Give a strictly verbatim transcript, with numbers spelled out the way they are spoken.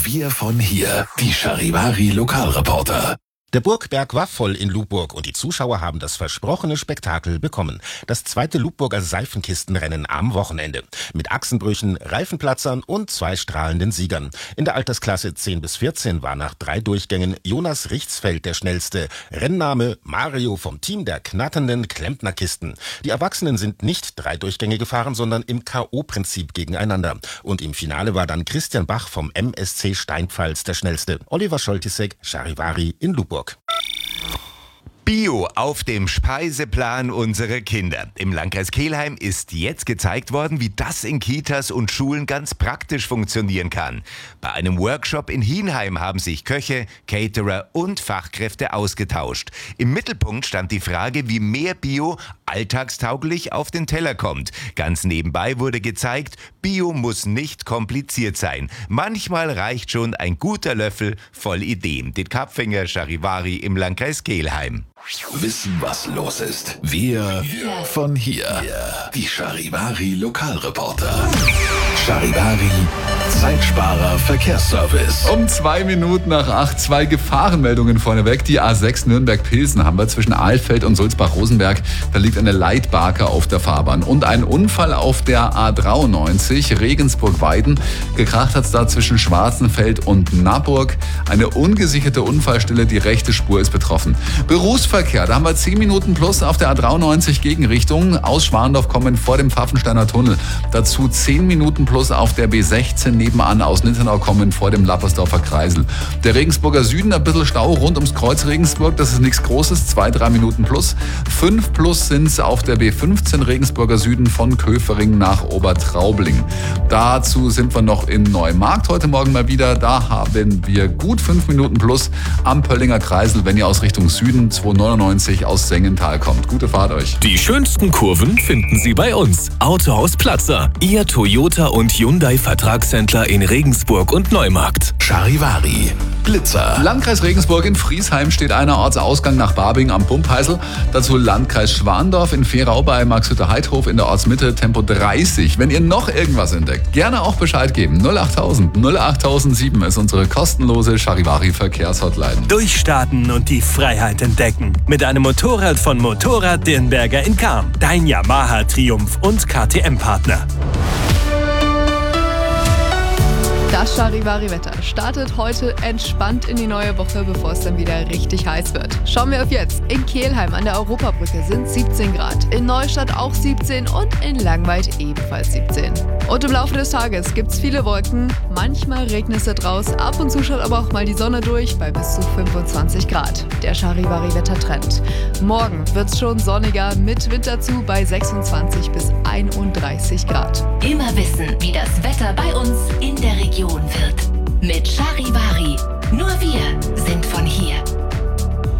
Wir von hier, die Charivari Lokalreporter. Der Burgberg war voll in Lubburg und die Zuschauer haben das versprochene Spektakel bekommen. Das zweite Lubburger Seifenkistenrennen am Wochenende. Mit Achsenbrüchen, Reifenplatzern und zwei strahlenden Siegern. In der Altersklasse zehn bis vierzehn war nach drei Durchgängen Jonas Richtsfeld der schnellste. Rennname Mario vom Team der knatternden Klempnerkisten. Die Erwachsenen sind nicht drei Durchgänge gefahren, sondern im K O-Prinzip gegeneinander. Und im Finale war dann Christian Bach vom M S C Steinpfalz der schnellste. Oliver Scholtisek, Charivari in Lubburg. Bio auf dem Speiseplan unserer Kinder. Im Landkreis Kelheim ist jetzt gezeigt worden, wie das in Kitas und Schulen ganz praktisch funktionieren kann. Bei einem Workshop in Hienheim haben sich Köche, Caterer und Fachkräfte ausgetauscht. Im Mittelpunkt stand die Frage, wie mehr Bio alltagstauglich auf den Teller kommt. Ganz nebenbei wurde gezeigt, Bio muss nicht kompliziert sein. Manchmal reicht schon ein guter Löffel voll Ideen. Den Kapfinger Charivari im Landkreis Kelheim. Wissen, was los ist. Wir von hier, die Charivari Lokalreporter. Charivari Zeitsparer Verkehrsservice. Um zwei Minuten nach acht, zwei Gefahrenmeldungen vorneweg. Die A sechs Nürnberg-Pilsen haben wir zwischen Ahlfeld und Sulzbach-Rosenberg. Da liegt eine Leitbarke auf der Fahrbahn. Und ein Unfall auf der A dreiundneunzig Regensburg-Weiden. Gekracht hat es da zwischen Schwarzenfeld und Naburg. Eine ungesicherte Unfallstelle, die rechte Spur ist betroffen. Berufsverkehr, da haben wir zehn Minuten plus auf der A dreiundneunzig Gegenrichtung. Aus Schwandorf kommen vor dem Pfaffensteiner Tunnel. Dazu zehn Minuten plus auf der B sechzehn nebenan aus Nittenau kommen vor dem Lappersdorfer Kreisel. Der Regensburger Süden, ein bisschen Stau rund ums Kreuz Regensburg, das ist nichts Großes, zwei, drei Minuten plus. Fünf plus sind es auf der B fünfzehn Regensburger Süden von Köfering nach Obertraubling. Dazu sind wir noch in Neumarkt heute Morgen mal wieder. Da haben wir gut fünf Minuten plus am Pöllinger Kreisel, wenn ihr aus Richtung Süden zweihundertneunundneunzig aus Sengenthal kommt. Gute Fahrt euch. Die schönsten Kurven finden Sie bei uns. Autohaus Platzer, Ihr Toyota und Hyundai Vertragshändler in Regensburg und Neumarkt. Charivari Blitzer. Landkreis Regensburg in Friesheim steht einer Ortsausgang nach Barbing am Pumpheißel. Dazu Landkreis Schwandorf in Fehrau bei Maxhütte-Heidhof in der Ortsmitte Tempo dreißig. Wenn ihr noch irgendwas entdeckt, gerne auch Bescheid geben. null achttausend null achttausendsieben ist unsere kostenlose Charivari Verkehrshotline. Durchstarten und die Freiheit entdecken. Mit einem Motorrad von Motorrad Dirnberger in Cham. Dein Yamaha Triumph und K T M-Partner. Das Charivari-Wetter startet heute entspannt in die neue Woche, bevor es dann wieder richtig heiß wird. Schauen wir auf jetzt. In Kelheim an der Europabrücke sind siebzehn Grad, in Neustadt auch siebzehn und in Langweid ebenfalls siebzehn. Und im Laufe des Tages gibt es viele Wolken, manchmal regnet es draus, ab und zu schaut aber auch mal die Sonne durch bei bis zu fünfundzwanzig Grad. Der Charivari-Wettertrend. Morgen wird es schon sonniger mit Wind dazu bei sechsundzwanzig bis einunddreißig Grad. Immer wissen, wie das Wetter bei uns in der Region